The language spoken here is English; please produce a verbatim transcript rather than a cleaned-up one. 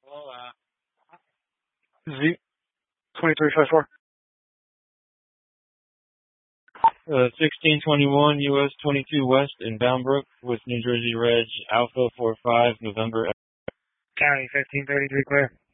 Well, uh, Z twenty-three fifty-four. uh, sixteen twenty-one U S twenty-two West in Boundbrook with New Jersey Reg Alpha four five November. County fifteen thirty-three clear.